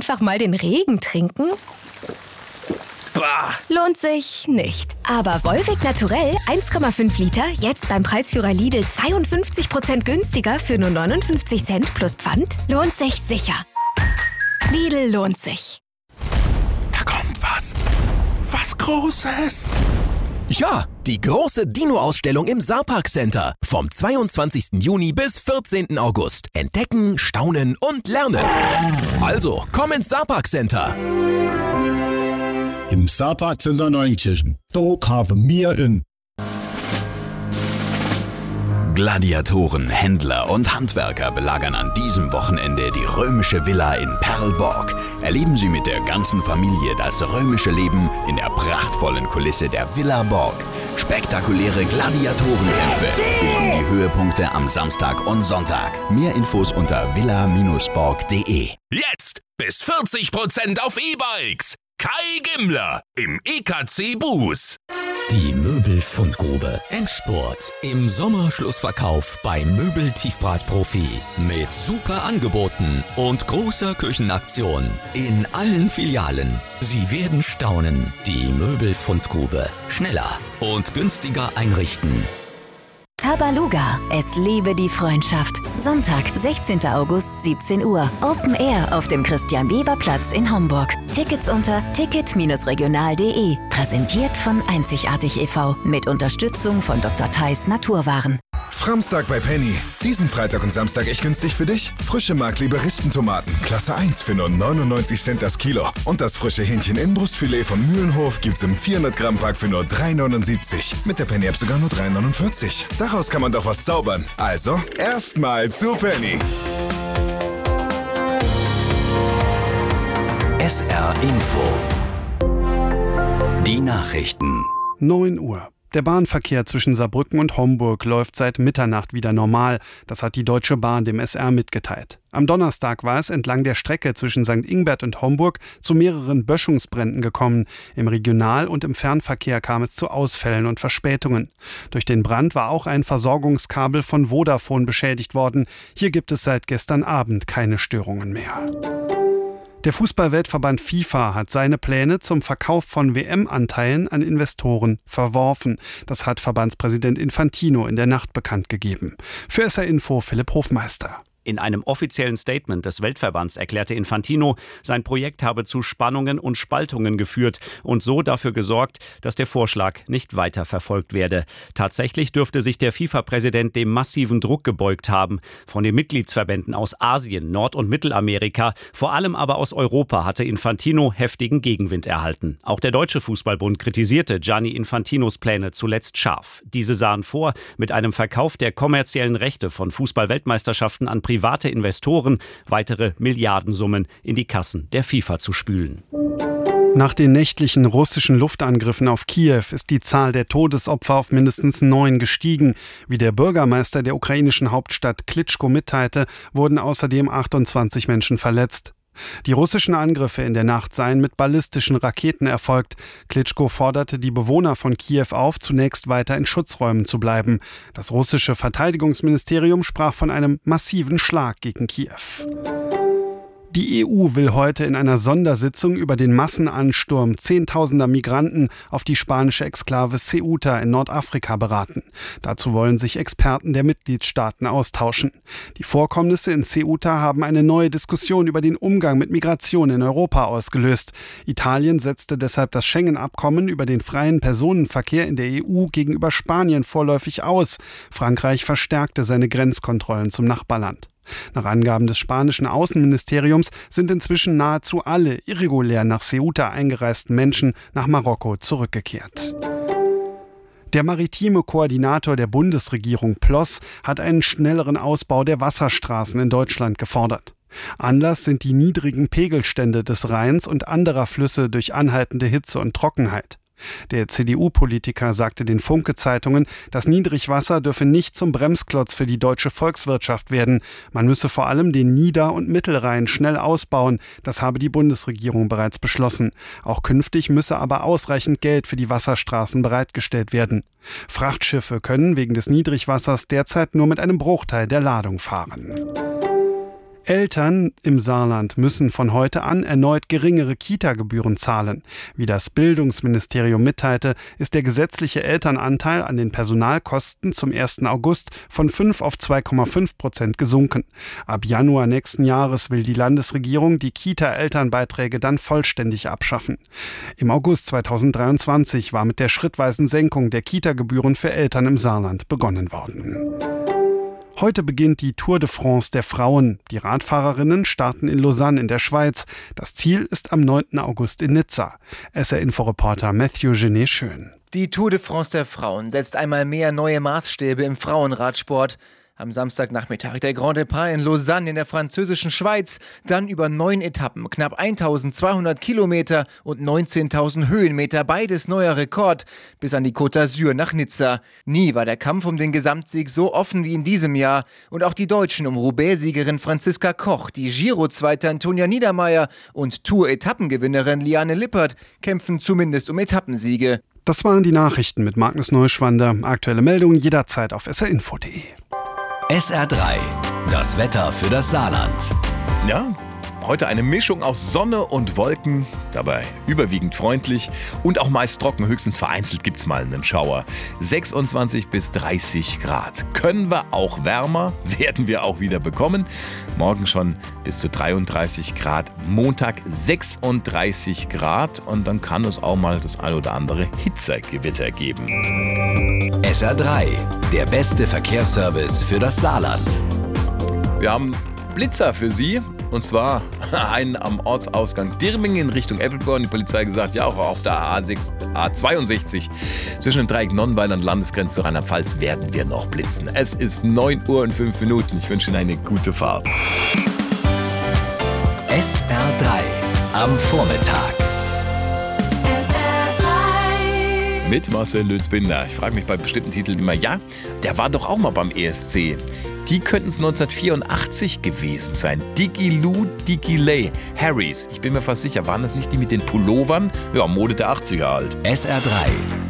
einfach mal den Regen trinken? Lohnt sich nicht. Aber Volvic Naturell 1,5 Liter jetzt beim Preisführer Lidl 52% günstiger für nur 59 Cent plus Pfand? Lohnt sich sicher. Lidl lohnt sich. Da kommt was. Was Großes. Ja, die große Dino-Ausstellung im Saarpark Center. Vom 22. Juni bis 14. August. Entdecken, staunen und lernen. Also, komm ins Saarpark Center. Im Saarpark Center Neunkirchen. Da kaufen wir in. Gladiatoren, Händler und Handwerker belagern an diesem Wochenende die römische Villa in Perlborg. Erleben Sie mit der ganzen Familie das römische Leben in der prachtvollen Kulisse der Villa Borg. Spektakuläre Gladiatorenkämpfe bilden die Höhepunkte am Samstag und Sonntag. Mehr Infos unter villa-borg.de. Jetzt bis 40% auf E-Bikes. Kai Gimmler im EKC Buß. Die Möbelfundgrube. Endspurt. Im Sommerschlussverkauf beim Möbeltiefbratprofi. Mit super Angeboten und großer Küchenaktion. In allen Filialen. Sie werden staunen. Die Möbelfundgrube. Schneller und günstiger einrichten. Tabaluga, es liebe die Freundschaft. Sonntag, 16. August, 17 Uhr. Open Air auf dem Christian-Weber-Platz in Homburg. Tickets unter ticket-regional.de. Präsentiert von Einzigartig e.V. mit Unterstützung von Dr. Theis Naturwaren. Framstag bei Penny. Diesen Freitag und Samstag echt günstig für dich? Frische Markliebe Rispentomaten, Klasse 1 für nur 99 Cent das Kilo. Und das frische Hähnchen-Innenbrustfilet von Mühlenhof gibt's im 400-Gramm-Pack für nur 3,79. Mit der Penny-App sogar nur 3,49. Daraus kann man doch was zaubern. Also, erstmal zu Penny. SR Info. Die Nachrichten. 9 Uhr. Der Bahnverkehr zwischen Saarbrücken und Homburg läuft seit Mitternacht wieder normal. Das hat die Deutsche Bahn dem SR mitgeteilt. Am Donnerstag war es entlang der Strecke zwischen St. Ingbert und Homburg zu mehreren Böschungsbränden gekommen. Im Regional- und im Fernverkehr kam es zu Ausfällen und Verspätungen. Durch den Brand war auch ein Versorgungskabel von Vodafone beschädigt worden. Hier gibt es seit gestern Abend keine Störungen mehr. Der Fußball-Weltverband FIFA hat seine Pläne zum Verkauf von WM-Anteilen an Investoren verworfen. Das hat Verbandspräsident Infantino in der Nacht bekannt gegeben. Für SR Info Philipp Hofmeister. In einem offiziellen Statement des Weltverbands erklärte Infantino, sein Projekt habe zu Spannungen und Spaltungen geführt und so dafür gesorgt, dass der Vorschlag nicht weiter verfolgt werde. Tatsächlich dürfte sich der FIFA-Präsident dem massiven Druck gebeugt haben. Von den Mitgliedsverbänden aus Asien, Nord- und Mittelamerika, vor allem aber aus Europa hatte Infantino heftigen Gegenwind erhalten. Auch der Deutsche Fußballbund kritisierte Gianni Infantinos Pläne zuletzt scharf. Diese sahen vor, mit einem Verkauf der kommerziellen Rechte von Fußball-Weltmeisterschaften an private Investoren weitere Milliardensummen in die Kassen der FIFA zu spülen. Nach den nächtlichen russischen Luftangriffen auf Kiew ist die Zahl der Todesopfer auf mindestens 9 gestiegen. Wie der Bürgermeister der ukrainischen Hauptstadt Klitschko mitteilte, wurden außerdem 28 Menschen verletzt. Die russischen Angriffe in der Nacht seien mit ballistischen Raketen erfolgt. Klitschko forderte die Bewohner von Kiew auf, zunächst weiter in Schutzräumen zu bleiben. Das russische Verteidigungsministerium sprach von einem massiven Schlag gegen Kiew. Die EU will heute in einer Sondersitzung über den Massenansturm zehntausender Migranten auf die spanische Exklave Ceuta in Nordafrika beraten. Dazu wollen sich Experten der Mitgliedstaaten austauschen. Die Vorkommnisse in Ceuta haben eine neue Diskussion über den Umgang mit Migration in Europa ausgelöst. Italien setzte deshalb das Schengen-Abkommen über den freien Personenverkehr in der EU gegenüber Spanien vorläufig aus. Frankreich verstärkte seine Grenzkontrollen zum Nachbarland. Nach Angaben des spanischen Außenministeriums sind inzwischen nahezu alle irregulär nach Ceuta eingereisten Menschen nach Marokko zurückgekehrt. Der maritime Koordinator der Bundesregierung Ploss hat einen schnelleren Ausbau der Wasserstraßen in Deutschland gefordert. Anlass sind die niedrigen Pegelstände des Rheins und anderer Flüsse durch anhaltende Hitze und Trockenheit. Der CDU-Politiker sagte den Funke-Zeitungen, das Niedrigwasser dürfe nicht zum Bremsklotz für die deutsche Volkswirtschaft werden. Man müsse vor allem den Nieder- und Mittelrhein schnell ausbauen. Das habe die Bundesregierung bereits beschlossen. Auch künftig müsse aber ausreichend Geld für die Wasserstraßen bereitgestellt werden. Frachtschiffe können wegen des Niedrigwassers derzeit nur mit einem Bruchteil der Ladung fahren. Eltern im Saarland müssen von heute an erneut geringere Kita-Gebühren zahlen. Wie das Bildungsministerium mitteilte, ist der gesetzliche Elternanteil an den Personalkosten zum 1. August von 5 auf 2,5% gesunken. Ab Januar nächsten Jahres will die Landesregierung die Kita-Elternbeiträge dann vollständig abschaffen. Im August 2023 war mit der schrittweisen Senkung der Kita-Gebühren für Eltern im Saarland begonnen worden. Heute beginnt die Tour de France der Frauen. Die Radfahrerinnen starten in Lausanne in der Schweiz. Das Ziel ist am 9. August in Nizza. SR-Info-Reporter Matthew Genet-Schön. Die Tour de France der Frauen setzt einmal mehr neue Maßstäbe im Frauenradsport. Am Samstagnachmittag der Grand Départ in Lausanne in der französischen Schweiz, dann über 9 Etappen, knapp 1200 Kilometer und 19.000 Höhenmeter, beides neuer Rekord, bis an die Côte d'Azur nach Nizza. Nie war der Kampf um den Gesamtsieg so offen wie in diesem Jahr und auch die Deutschen um Roubaix-Siegerin Franziska Koch, die Giro-Zweite Antonia Niedermeyer und Tour-Etappengewinnerin Liane Lippert kämpfen zumindest um Etappensiege. Das waren die Nachrichten mit Magnus Neuschwander. Aktuelle Meldungen jederzeit auf srinfo.de. SR3, das Wetter für das Saarland. Ja, heute eine Mischung aus Sonne und Wolken, dabei überwiegend freundlich und auch meist trocken, höchstens vereinzelt gibt es mal einen Schauer. 26 bis 30 Grad. Können wir auch wärmer, werden wir auch wieder bekommen. Morgen schon bis zu 33 Grad, Montag 36 Grad und dann kann es auch mal das ein oder andere Hitzegewitter geben. SR3, der beste Verkehrsservice für das Saarland. Wir haben Blitzer für Sie. Und zwar einen am Ortsausgang Dirmingen in Richtung Eppelborn. Die Polizei gesagt, ja, auch auf der A62 zwischen dem Dreieck Nonnenweiler und Landesgrenze zu Rheinland-Pfalz werden wir noch blitzen. Es ist 9 Uhr und 5 Minuten. Ich wünsche Ihnen eine gute Fahrt. SR3 am Vormittag. Mit Marcel Lütz-Binder. Ich frage mich bei bestimmten Titeln immer, ja, der war doch auch mal beim ESC. Die könnten es 1984 gewesen sein. Digiloo, Digiley, Harrys. Ich bin mir fast sicher, waren das nicht die mit den Pullovern? Ja, Mode der 80er halt. SR3